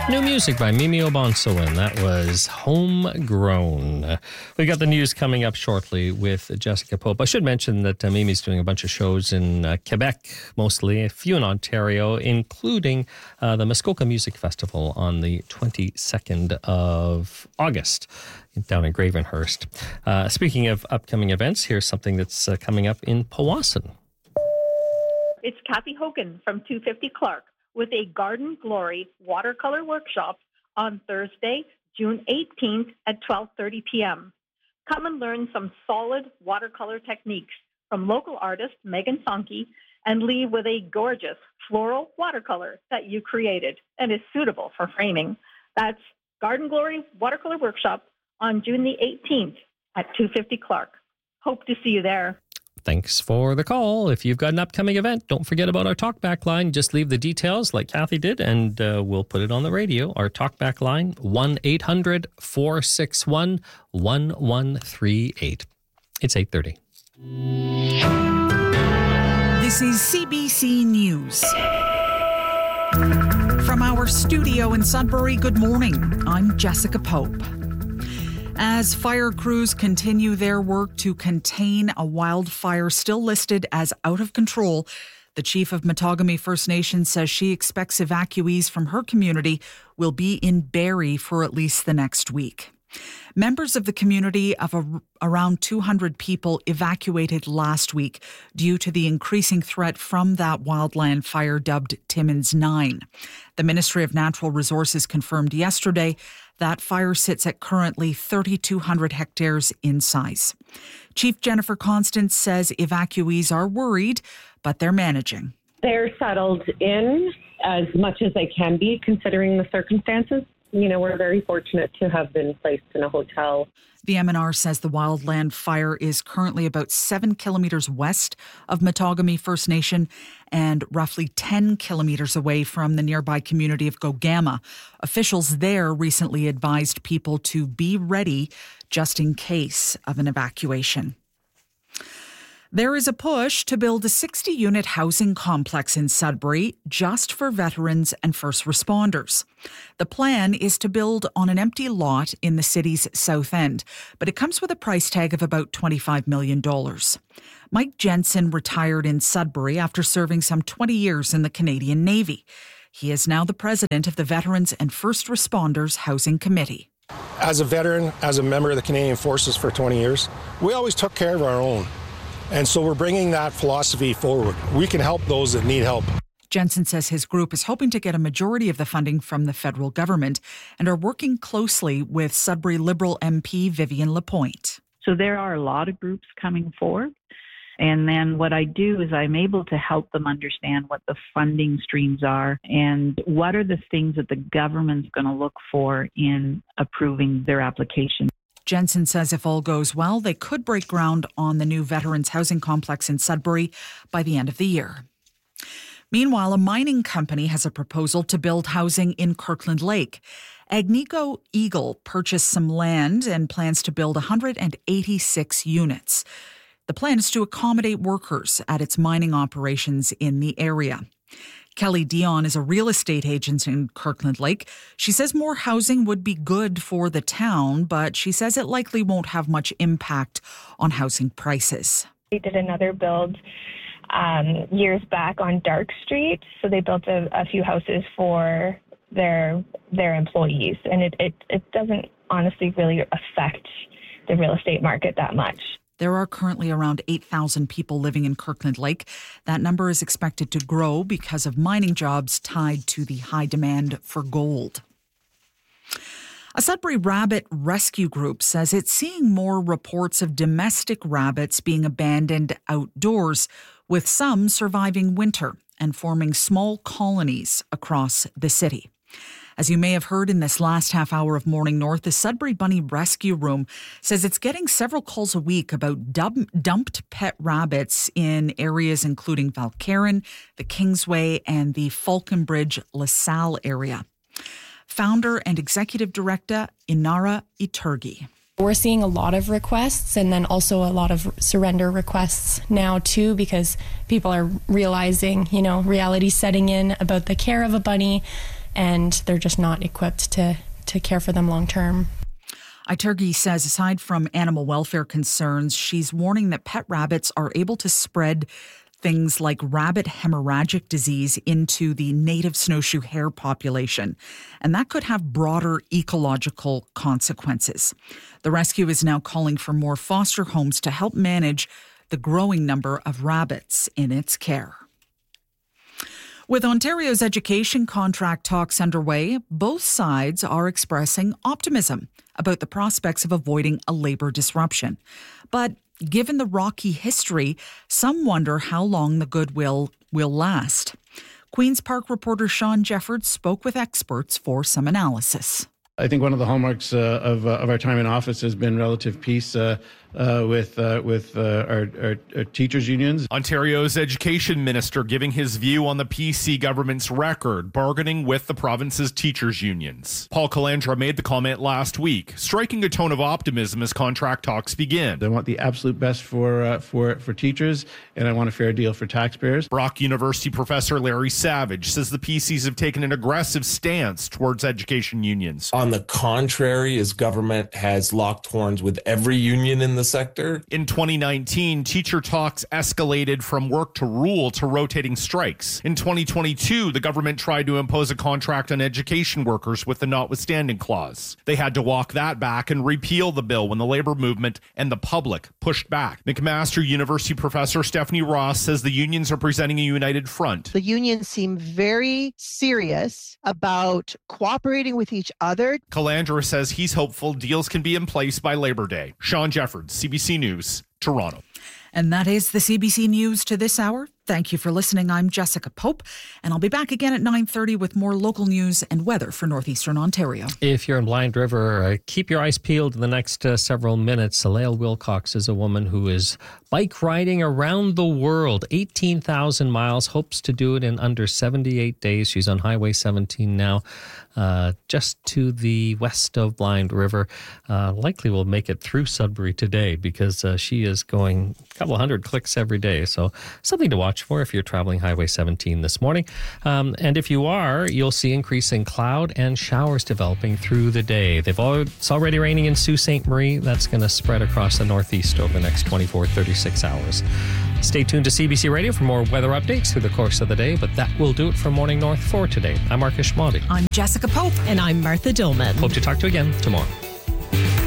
New music by Mimi Obonsawin. That was Homegrown. We got the news coming up shortly with Jessica Pope. I should mention that Mimi's doing a bunch of shows in Quebec, mostly, a few in Ontario, including the Muskoka Music Festival on the 22nd of August down in Gravenhurst. Speaking of upcoming events, here's something that's coming up in Powassan. It's Kathy Hogan from 250 Clark with a Garden Glory watercolor workshop on Thursday, June 18th at 12:30 p.m. Come and learn some solid watercolor techniques from local artist Megan Sonke and leave with a gorgeous floral watercolor that you created and is suitable for framing. That's Garden Glory watercolor workshop on June the 18th at 250 Clark. Hope to see you there. Thanks for the call. If you've got an upcoming event, don't forget about our talkback line. Just leave the details like Kathy did, and we'll put it on the radio. Our talkback line, 1-800-461-1138. It's 8:30. This is CBC News. From our studio in Sudbury, good morning. I'm Jessica Pope. As fire crews continue their work to contain a wildfire still listed as out of control, the chief of Matagami First Nation says she expects evacuees from her community will be in Barrie for at least the next week. Members of the community of around 200 people evacuated last week due to the increasing threat from that wildland fire dubbed Timmins 9. The Ministry of Natural Resources confirmed yesterday that fire sits at currently 3,200 hectares in size. Chief Jennifer Constance says evacuees are worried, but they're managing. They're settled in as much as they can be, considering the circumstances. You know, we're very fortunate to have been placed in a hotel. The MNR says the wildland fire is currently about 7 kilometres west of Matagami First Nation and roughly 10 kilometres away from the nearby community of Gogama. Officials there recently advised people to be ready just in case of an evacuation. There is a push to build a 60-unit housing complex in Sudbury just for veterans and first responders. The plan is to build on an empty lot in the city's south end, but it comes with a price tag of about $25 million. Mike Jensen retired in Sudbury after serving some 20 years in the Canadian Navy. He is now the president of the Veterans and First Responders Housing Committee. As a veteran, as a member of the Canadian Forces for 20 years, we always took care of our own. And so we're bringing that philosophy forward. We can help those that need help. Jensen says his group is hoping to get a majority of the funding from the federal government and are working closely with Sudbury Liberal MP Vivian Lapointe. So there are a lot of groups coming forward. And then what I do is I'm able to help them understand what the funding streams are and what are the things that the government's going to look for in approving their application. Jensen says if all goes well, they could break ground on the new Veterans Housing Complex in Sudbury by the end of the year. Meanwhile, a mining company has a proposal to build housing in Kirkland Lake. Agnico Eagle purchased some land and plans to build 186 units. The plan is to accommodate workers at its mining operations in the area. Kelly Dion is a real estate agent in Kirkland Lake. She says more housing would be good for the town, but she says it likely won't have much impact on housing prices. They did another build years back on Dark Street, so they built a few houses for their employees, and it doesn't honestly really affect the real estate market that much. There are currently around 8,000 people living in Kirkland Lake. That number is expected to grow because of mining jobs tied to the high demand for gold. A Sudbury rabbit rescue group says it's seeing more reports of domestic rabbits being abandoned outdoors, with some surviving winter and forming small colonies across the city. As you may have heard in this last half hour of Morning North, the Sudbury Bunny Rescue Room says it's getting several calls a week about dumped pet rabbits in areas including Valcarron, the Kingsway, and the Falconbridge LaSalle area. Founder and Executive Director Inara Iturgi. We're seeing a lot of requests and then also a lot of surrender requests now too, because people are realizing, reality setting in about the care of a bunny and they're just not equipped to care for them long term. Itergi says aside from animal welfare concerns, she's warning that pet rabbits are able to spread things like rabbit hemorrhagic disease into the native snowshoe hare population, and that could have broader ecological consequences. The rescue is now calling for more foster homes to help manage the growing number of rabbits in its care. With Ontario's education contract talks underway, both sides are expressing optimism about the prospects of avoiding a labour disruption. But given the rocky history, some wonder how long the goodwill will last. Queen's Park reporter Sean Jeffords spoke with experts for some analysis. I think one of the hallmarks of our time in office has been relative peace with our teachers' unions. Ontario's education minister giving his view on the PC government's record bargaining with the province's teachers' unions. Paul Calandra made the comment last week, striking a tone of optimism as contract talks begin. I want the absolute best for teachers, and I want a fair deal for taxpayers. Brock University professor Larry Savage says the PCs have taken an aggressive stance towards education unions. On the contrary, his government has locked horns with every union in the sector. In 2019, teacher talks escalated from work to rule to rotating strikes. In 2022, the government tried to impose a contract on education workers with the notwithstanding clause. They had to walk that back and repeal the bill when the labor movement and the public pushed back. McMaster University professor Stephanie Ross says the unions are presenting a united front. The unions seem very serious about cooperating with each other. Calandra says he's hopeful deals can be in place by Labor Day. Sean Jeffords, CBC News, Toronto. And that is the CBC News to this hour. Thank you for listening. I'm Jessica Pope, and I'll be back again at 9:30 with more local news and weather for northeastern Ontario. If you're in Blind River, keep your eyes peeled in the next several minutes. Lael Wilcox is a woman who is bike riding around the world, 18,000 miles, hopes to do it in under 78 days. She's on Highway 17 now, just to the west of Blind River. Likely will make it through Sudbury today because she is going a couple hundred clicks every day. So something to watch for if you're traveling Highway 17 this morning. And if you are, you'll see increasing cloud and showers developing through the day. It's already raining in Sault Ste. Marie. That's going to spread across the northeast over the next 24, 36 hours. Stay tuned to CBC Radio for more weather updates through the course of the day, but that will do it for Morning North for today. I'm Marcus Schmaldi. I'm Jessica Pope. And I'm Martha Dillman. Hope to talk to you again tomorrow.